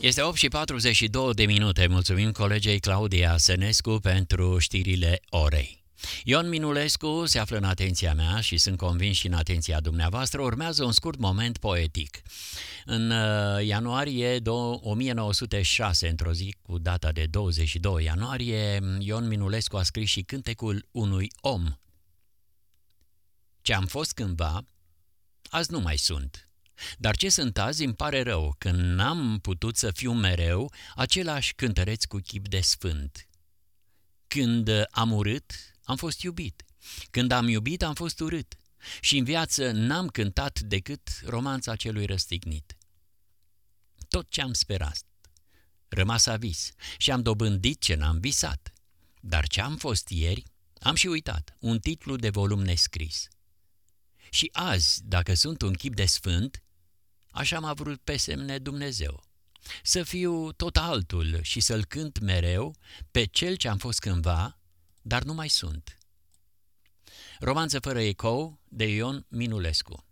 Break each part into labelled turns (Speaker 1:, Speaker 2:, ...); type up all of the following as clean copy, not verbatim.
Speaker 1: Este 8:42. Mulțumim colegei Claudia Sănescu pentru știrile orei. Ion Minulescu se află în atenția mea și sunt convins și în atenția dumneavoastră. Urmează un scurt moment poetic. În ianuarie 1906, într-o zi cu data de 22 ianuarie, Ion Minulescu a scris și cântecul unui om. Ce-am fost cândva, azi nu mai sunt. Dar ce sunt azi îmi pare rău, când n-am putut să fiu mereu același cântăreț cu chip de sfânt. Când am urât, am fost iubit. Când am iubit, am fost urât. Și în viață n-am cântat decât romanța celui răstignit. Tot ce am sperat, rămas avis și am dobândit ce n-am visat. Dar ce am fost ieri, am și uitat, un titlu de volum nescris. Și azi, dacă sunt un chip de sfânt, așa m-a vrut pe semne Dumnezeu. Să fiu tot altul și să-l cânt mereu pe cel ce-am fost cândva, dar nu mai sunt. Romanță fără ecou de Ion Minulescu.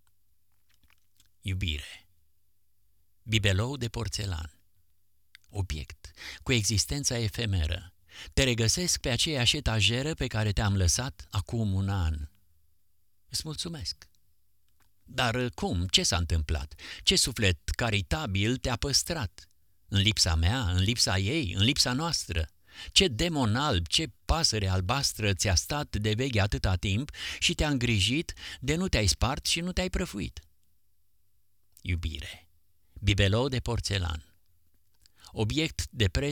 Speaker 1: Iubire. Bibelou de porțelan. Obiect cu existența efemeră. Te regăsesc pe aceeași etajeră pe care te-am lăsat acum un an. Îți mulțumesc. Dar cum? Ce s-a întâmplat? Ce suflet caritabil te-a păstrat? În lipsa mea, în lipsa ei, în lipsa noastră? Ce demon alb, ce pasăre albastră ți-a stat de veche atâta timp și te-a îngrijit de nu te-ai spart și nu te-ai prăfuit? Iubire. Bibelou de porțelan. Obiect de